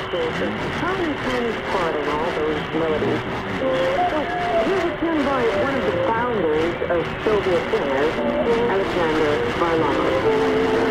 is a tiny, tiny part of all those melodies. So here's a tune by one of the founders of Soviet singers, Alexander Varlamov.